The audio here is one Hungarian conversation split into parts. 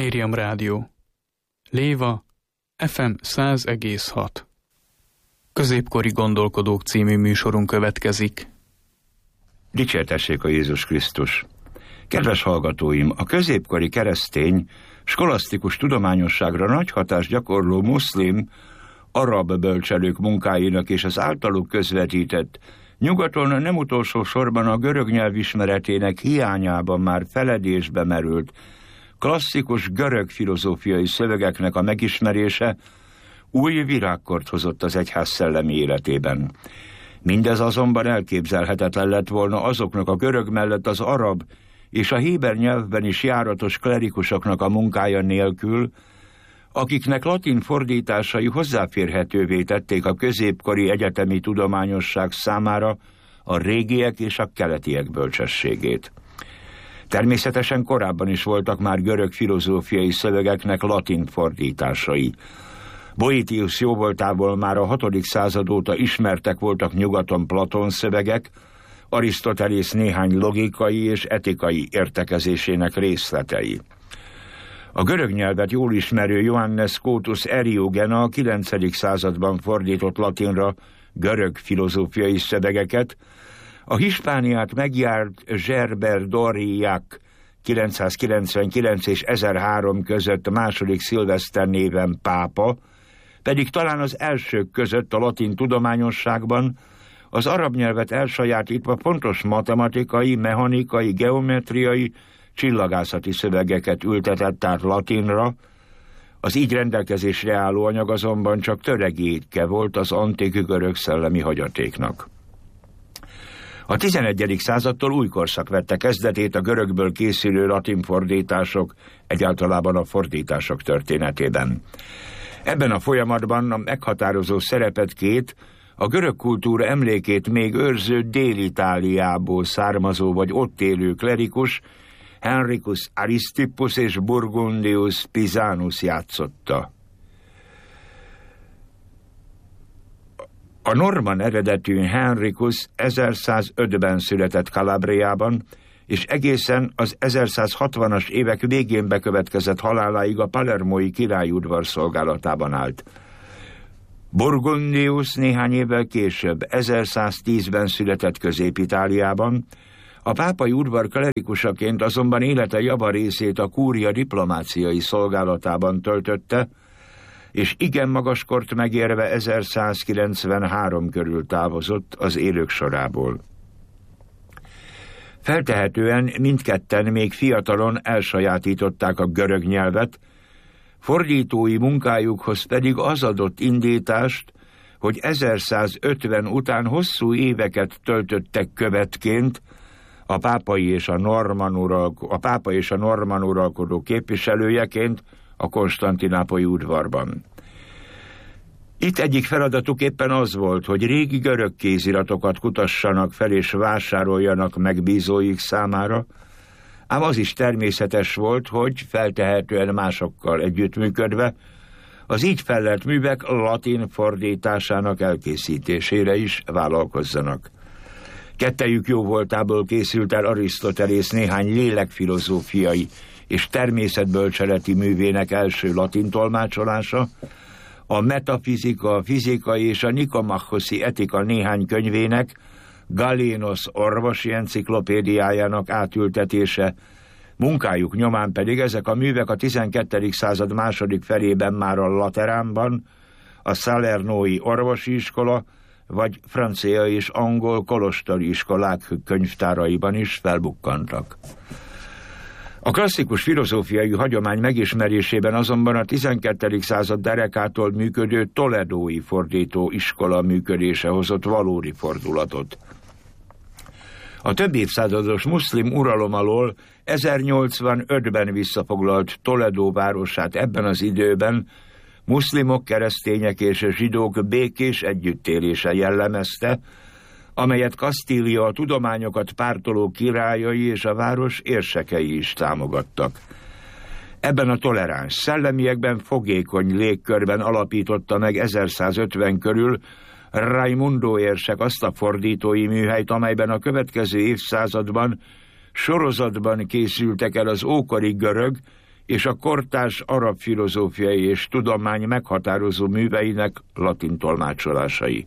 Miriam Rádió. Léva, FM 100,6. Középkori gondolkodók című műsorunk következik. Dicsértessék a Jézus Krisztus! Kedves hallgatóim, a középkori keresztény, skolasztikus tudományosságra nagy hatást gyakorló muszlim, arab bölcselők munkáinak és az általuk közvetített, nyugaton nem utolsó sorban a görög nyelv ismeretének hiányában már feledésbe merült, klasszikus görög filozófiai szövegeknek a megismerése új virágkort hozott az egyház szellemi életében. Mindez azonban elképzelhetetlen lett volna azoknak a görög mellett az arab és a héber nyelvben is járatos klerikusoknak a munkája nélkül, akiknek latin fordításai hozzáférhetővé tették a középkori egyetemi tudományosság számára a régiek és a keletiek bölcsességét. Természetesen korábban is voltak már görög filozófiai szövegeknek latin fordításai. Boétius jóvoltából már a 6. század óta ismertek voltak nyugaton Platón szövegek, Arisztotelész néhány logikai és etikai értekezésének részletei. A görög nyelvet jól ismerő Johannes Scotus Eriugena a 9. században fordított latinra görög filozófiai szövegeket, a Hispániát megjárt Gerber Doriac 999 és 1003 között második Szilveszter néven pápa, pedig talán az elsők között a latin tudományosságban, az arab nyelvet elsajátítva pontos matematikai, mechanikai, geometriai, csillagászati szövegeket ültetett át latinra, az így rendelkezésre álló anyag azonban csak töredéke volt az antik görög szellemi hagyatéknak. A 11. századtól új korszak vette kezdetét a görögből készülő latin fordítások, egyáltalában a fordítások történetében. Ebben a folyamatban a meghatározó szerepet két, a görög kultúra emlékét még őrző Dél-Itáliából származó vagy ott élő klerikus, Henricus Aristippus és Burgundius Pisanus játszotta. A norman eredetű Henricus 1105-ben született Calabriában, és egészen az 1160-as évek végén bekövetkezett haláláig a palermói királyudvar szolgálatában állt. Burgundius néhány évvel később, 1110-ben született Közép-Itáliában, a pápai udvar klerikusaként azonban élete javarészét a kúria diplomáciai szolgálatában töltötte, és igen magaskort megérve 1193 körül távozott az élők sorából. Feltehetően mindketten még fiatalon elsajátították a görög nyelvet, fordítói munkájukhoz pedig az adott indítást, hogy 1150 után hosszú éveket töltöttek követként a pápa és a norman uralkodó képviselőjeként a konstantinápolyi udvarban. Itt egyik feladatuk éppen az volt, hogy régi görög kéziratokat kutassanak fel és vásároljanak megbízóik számára, ám az is természetes volt, hogy feltehetően másokkal együttműködve az így fellelt művek latin fordításának elkészítésére is vállalkozzanak. Kettejük jóvoltából készült el Arisztotelész néhány lélekfilozófiai és természetbölcseleti művének első latin tolmácsolása, a metafizika, a fizika és a nikomachoszi etika néhány könyvének, Galénosz orvosi enciklopédiájának átültetése, munkájuk nyomán pedig ezek a művek a 12. század második felében már a Lateránban, a Salernói orvosi iskola, vagy francia és angol kolostori iskolák könyvtáraiban is felbukkantak. A klasszikus filozófiai hagyomány megismerésében azonban a 12. század derekától működő toledói fordító iskola működése hozott valódi fordulatot. A több évszázados muszlim uralom alól 1085-ben visszafoglalt Toledó városát ebben az időben muszlimok, keresztények és zsidók békés együttélése jellemezte, amelyet Kasztília a tudományokat pártoló királyai és a város érsekei is támogattak. Ebben a toleráns szellemiekben fogékony légkörben alapította meg 1150 körül Raimundo érsek azt a fordítói műhelyt, amelyben a következő évszázadban sorozatban készültek el az ókori görög és a kortárs arab filozófiai és tudomány meghatározó műveinek latin tolmácsolásai.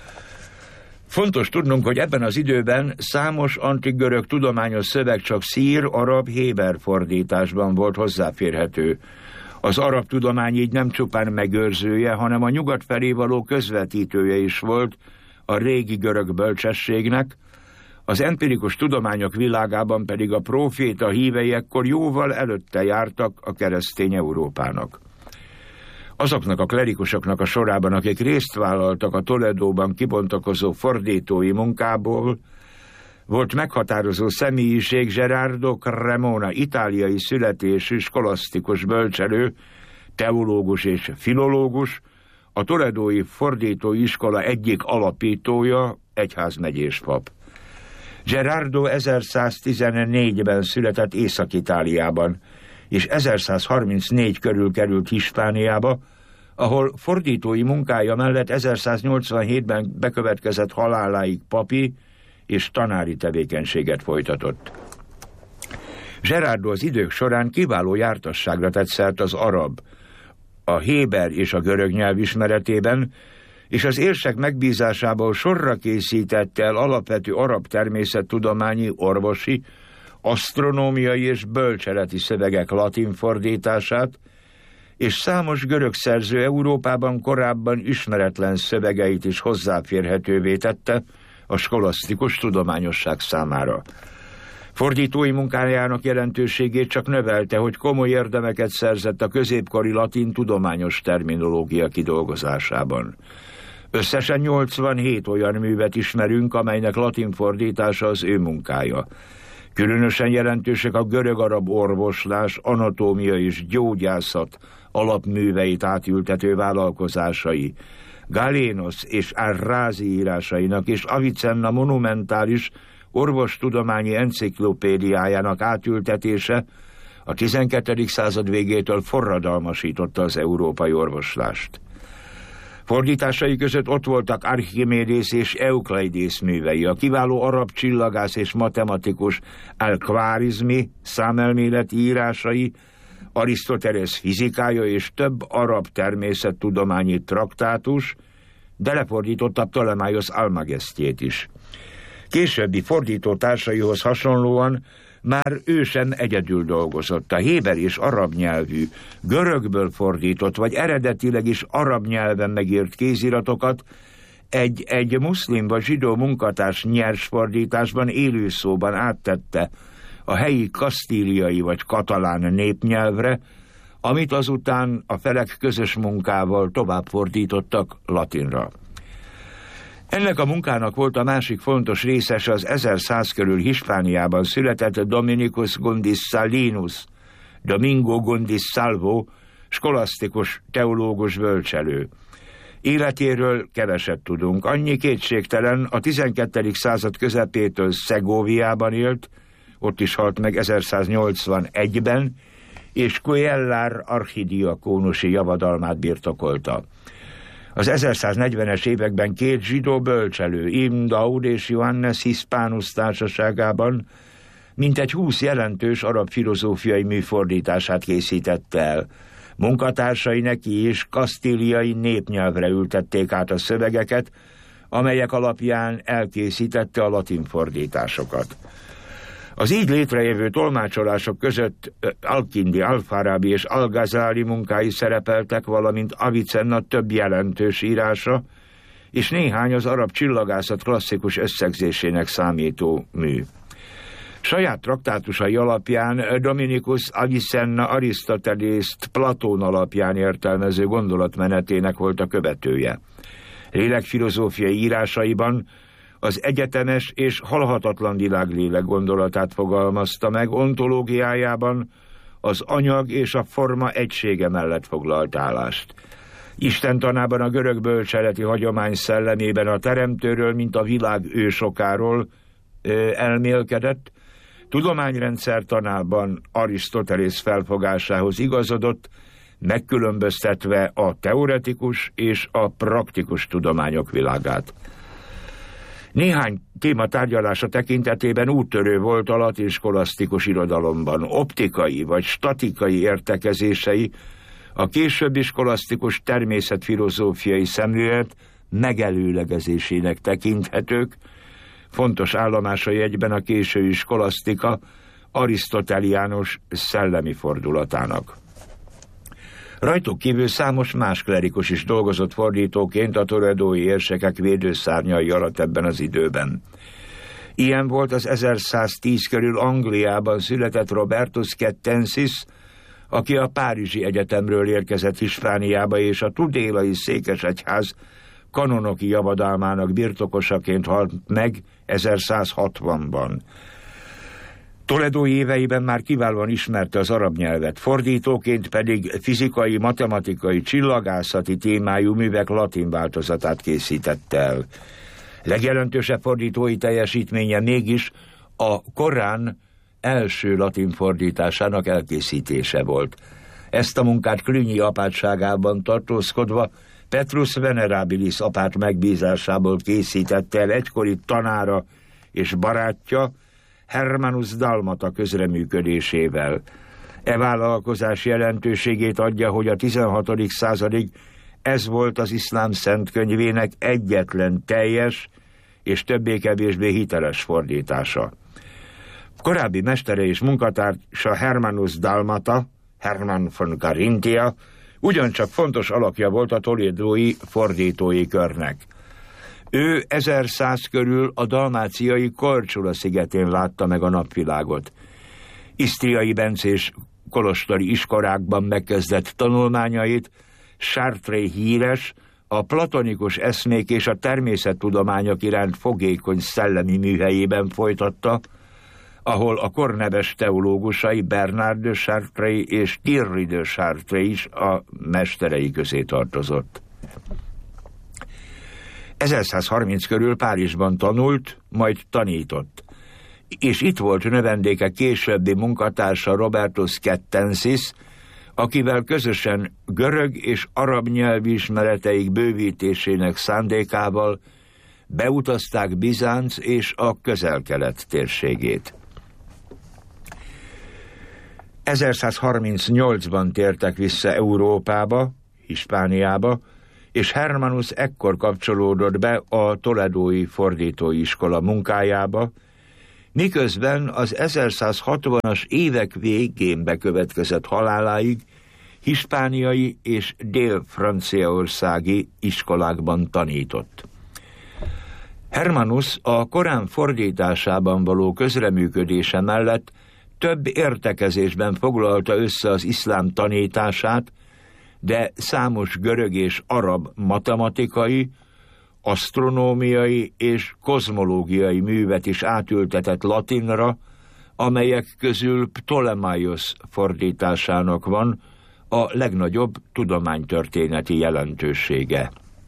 Fontos tudnunk, hogy ebben az időben számos antik görög tudományos szöveg csak szír, arab, héber fordításban volt hozzáférhető. Az arab tudomány így nem csupán megőrzője, hanem a nyugat felé való közvetítője is volt a régi görög bölcsességnek, az empirikus tudományok világában pedig a próféta hívei ekkor jóval előtte jártak a keresztény Európának. Azoknak a klerikusoknak a sorában, akik részt vállaltak a Toledóban kibontakozó fordítói munkából, volt meghatározó személyiség Gerardo Cremona, itáliai születésű skolasztikus bölcselő, teológus és filológus, a toledói fordítói iskola egyik alapítója, egyházmegyés pap. Gerardo 1114-ben született Észak-Itáliában, és 1134 körül került Hispániába, ahol fordítói munkája mellett 1187-ben bekövetkezett haláláig papi és tanári tevékenységet folytatott. Gerardo az idők során kiváló jártasságra tett szert az arab, a héber és a görög nyelv ismeretében, és az érsek megbízásából sorra készítette el alapvető arab természettudományi, orvosi, asztronómiai és bölcseleti szövegek latin fordítását, és számos görög szerző Európában korábban ismeretlen szövegeit is hozzáférhetővé tette a skolasztikus tudományosság számára. Fordítói munkájának jelentőségét csak növelte, hogy komoly érdemeket szerzett a középkori latin tudományos terminológia kidolgozásában. Összesen 87 olyan művet ismerünk, amelynek latin fordítása az ő munkája. Különösen jelentősek a görög-arab orvoslás, anatómia és gyógyászat alapműveit átültető vállalkozásai, Galénos és Arrázi írásainak és Avicenna monumentális orvostudományi enciklopédiájának átültetése a 12. század végétől forradalmasította az európai orvoslást. Fordításai között ott voltak Archimédész és Eukleidész művei, a kiváló arab csillagász és matematikus Al-Khwarizmi számelméleti írásai, Arisztotelész fizikája és több arab természettudományi traktátus, de lefordította Ptolemaios Almagesztjét is. Későbbi fordító társaihoz hasonlóan már ő sem egyedül dolgozott. A héber és arab nyelvű, görögből fordított, vagy eredetileg is arab nyelven megírt kéziratokat egy muszlim vagy zsidó munkatárs nyers fordításban, élőszóban áttette a helyi kasztíliai vagy katalán népnyelvre, amit azután a felek közös munkával tovább fordítottak latinra. Ennek a munkának volt a másik fontos részese az 1100 körül Hispániában született Dominicus Gundis Salinus, Domingo Gundis Salvo, skolasztikus teológus bölcselő. Életéről keveset tudunk. Annyi kétségtelen, a 12. század közepétől Szegóviában élt, ott is halt meg 1181-ben, és Cuellar archidiakónusi javadalmát birtokolta. Az 1140-es években két zsidó bölcselő, Ibn Daud és Johannes Hispanus társaságában mintegy 20 jelentős arab filozófiai műfordítását készítette el. Munkatársai neki is kasztíliai népnyelvre ültették át a szövegeket, amelyek alapján elkészítette a latin fordításokat. Az így létrejövő tolmácsolások között Al-Kindi, Al-Farabi és Al-Ghazali munkái szerepeltek, valamint Avicenna több jelentős írása, és néhány az arab csillagászat klasszikus összegzésének számító mű. Saját traktátusai alapján Dominicus Avicenna Arisztotelészt Platón alapján értelmező gondolatmenetének volt a követője. Lélekfilozófiai írásaiban az egyetemes és halhatatlan világlélek gondolatát fogalmazta meg, ontológiájában az anyag és a forma egysége mellett foglalt állást. Istentanában a görög bölcseleti hagyomány szellemében a teremtőről, mint a világ ősokáról elmélkedett, tudományrendszer tanában Arisztotelész felfogásához igazodott, megkülönböztetve a teoretikus és a praktikus tudományok világát. Néhány téma tárgyalása tekintetében úttörő volt a latin skolasztikus irodalomban. Optikai vagy statikai értekezései a későbbi skolasztikus természetfilozófiai szemlélet megelőlegezésének tekinthetők, fontos állomásai egyben a késői skolasztika arisztoteliánus szellemi fordulatának. Rajtuk kívül számos más klerikus is dolgozott fordítóként a toledói érsekek védőszárnyai alatt ebben az időben. Ilyen volt az 1110 körül Angliában született Robertus Kettensis, aki a Párizsi Egyetemről érkezett Hispániába, és a tudélai székesegyház kanonoki javadalmának birtokosaként halt meg 1160-ban. Toledói éveiben már kiválóan ismerte az arab nyelvet, fordítóként pedig fizikai, matematikai, csillagászati témájú művek latin változatát készítette el. Legjelentősebb fordítói teljesítménye mégis a Korán első latin fordításának elkészítése volt. Ezt a munkát Cluny apátságában tartózkodva Petrus Venerabilis apát megbízásából készítette el egykori tanára és barátja, Hermanus Dalmata közreműködésével. E vállalkozás jelentőségét adja, hogy a 16. századig ez volt az iszlám szentkönyvének egyetlen teljes és többé-kevésbé hiteles fordítása. Korábbi mestere és munkatársa Hermanus Dalmata, Hermann von Carinthia, ugyancsak fontos alakja volt a toledói fordítói körnek. Ő 1100 körül a dalmáciai Korčula szigetén látta meg a napvilágot. Isztriai bencés kolostori iskolákban megkezdett tanulmányait Chartres híres, a platonikus eszmék és a természettudományok iránt fogékony szellemi műhelyében folytatta, ahol a korneves teológusai Bernard de Chartres és Thierry de Chartres is a mesterei közé tartozott. 1130 körül Párizsban tanult, majd tanított, és itt volt növendéke későbbi munkatársa Robertus Kettensis, akivel közösen görög és arab nyelvismereteik bővítésének szándékával beutazták Bizánc és a Közel-Kelet térségét. 1138-ban tértek vissza Európába, Hispániába, és Hermanus ekkor kapcsolódott be a toledói fordítóiskola munkájába, miközben az 1160-as évek végén bekövetkezett haláláig hispániai és dél-franciaországi iskolákban tanított. Hermanus a Korán fordításában való közreműködése mellett több értekezésben foglalta össze az iszlám tanítását, de számos görög és arab matematikai, asztronómiai és kozmológiai művet is átültetett latinra, amelyek közül Ptolemaios fordításának van a legnagyobb tudománytörténeti jelentősége.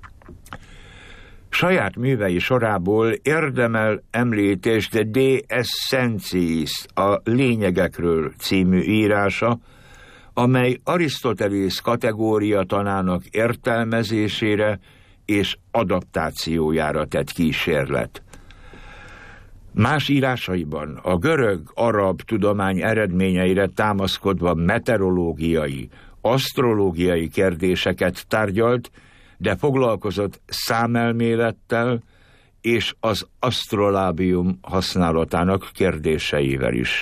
Saját művei sorából érdemel említést De Essentiis, a lényegekről című írása, amely Arisztotelész kategória tanának értelmezésére és adaptációjára tett kísérlet. Más írásaiban a görög-arab tudomány eredményeire támaszkodva meteorológiai, asztrológiai kérdéseket tárgyalt, de foglalkozott számelmélettel és az asztrolábium használatának kérdéseivel is.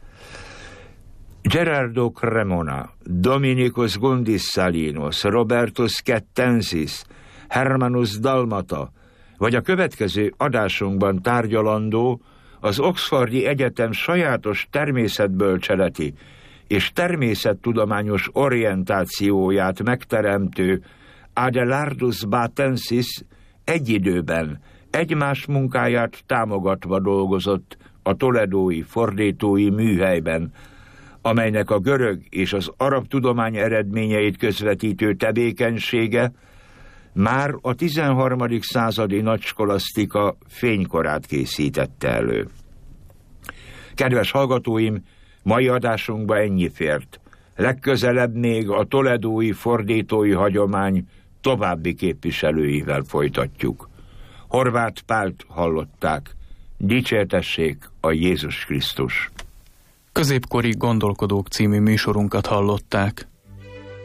Gerardo Cremona, Dominicus Gundis Salinos, Robertus Kettensis, Hermanus Dalmata, vagy a következő adásunkban tárgyalandó az Oxfordi Egyetem sajátos természetbölcseleti és természettudományos orientációját megteremtő Adelardus Batensis egy időben egymás munkáját támogatva dolgozott a toledói fordítói műhelyben, amelynek a görög és az arab tudomány eredményeit közvetítő tevékenysége már a 13. századi nagyskolasztika fénykorát készítette elő. Kedves hallgatóim, mai adásunkba ennyi fért. Legközelebb még a toledói fordítói hagyomány további képviselőivel folytatjuk. Horváth Pált hallották. Dicsértessék a Jézus Krisztus! Középkori Gondolkodók című műsorunkat hallották.